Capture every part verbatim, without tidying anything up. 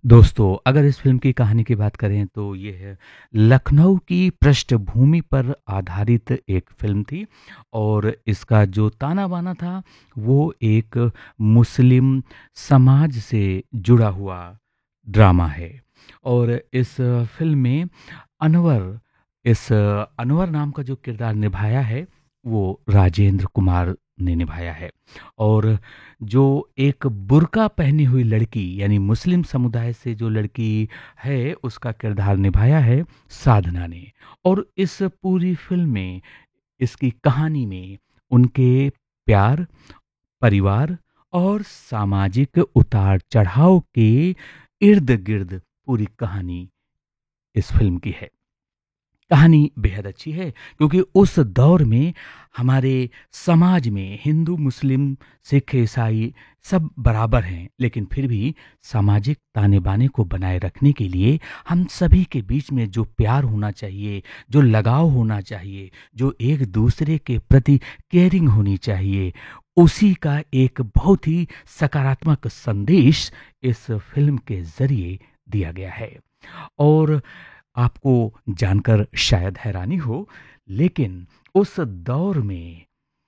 दोस्तों, अगर इस फ़िल्म की कहानी की बात करें तो ये है लखनऊ की पृष्ठभूमि पर आधारित एक फ़िल्म थी और इसका जो ताना-बाना था वो एक मुस्लिम समाज से जुड़ा हुआ ड्रामा है। और इस फ़िल्म में अनवर इस अनवर नाम का जो किरदार निभाया है वो राजेंद्र कुमार ने निभाया है। और जो एक बुर्का पहनी हुई लड़की यानी मुस्लिम समुदाय से जो लड़की है उसका किरदार निभाया है साधना ने। और इस पूरी फ़िल्म में इसकी कहानी में उनके प्यार, परिवार और सामाजिक उतार-चढ़ाव के इर्द-गिर्द पूरी कहानी इस फ़िल्म की है। कहानी बेहद अच्छी है क्योंकि उस दौर में हमारे समाज में हिंदू, मुस्लिम, सिख, ईसाई सब बराबर हैं, लेकिन फिर भी सामाजिक ताने-बाने को बनाए रखने के लिए हम सभी के बीच में जो प्यार होना चाहिए, जो लगाव होना चाहिए, जो एक-दूसरे के प्रति केयरिंग होनी चाहिए, उसी का एक बहुत ही सकारात्मक संदेश इस फ़िल्म के ज़रिए दिया गया है। और आपको जानकर शायद हैरानी हो, लेकिन उस दौर में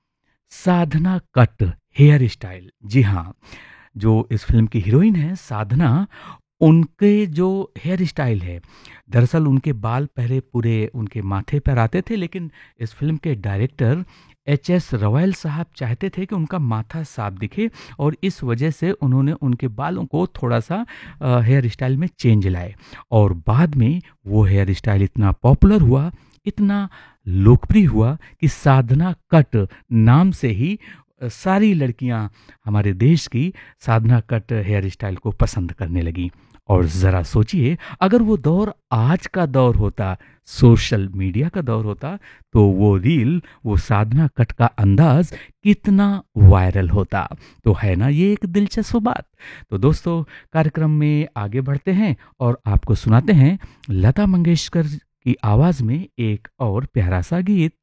साधना कट हेयर स्टाइल, जी हाँ, जो इस फ़िल्म की हीरोइन है साधना, उनके जो हेयर स्टाइल है, दरअसल उनके बाल पहले पूरे उनके माथे पर आते थे, लेकिन इस फ़िल्म के डायरेक्टर एच एस रॉयल साहब चाहते थे कि उनका माथा साफ दिखे और इस वजह से उन्होंने उनके बालों को थोड़ा-सा अ, हेयर स्टाइल में चेंज लाए। और बाद में वो हेयर स्टाइल इतना पॉपुलर हुआ, इतना लोकप्रिय हुआ कि साधना कट नाम से ही अ, सारी लड़कियां हमारे देश की साधना कट हेयर स्टाइल को पसंद करने लगी। और ज़रा सोचिए, अगर वो दौर आज का दौर होता, सोशल मीडिया का दौर होता, तो वो रील, वो साधना कट का अंदाज कितना वायरल होता। तो है ना ये एक दिलचस्प बात। तो दोस्तों, कार्यक्रम में आगे बढ़ते हैं और आपको सुनाते हैं लता मंगेशकर की आवाज़ में एक और प्यारा सा गीत।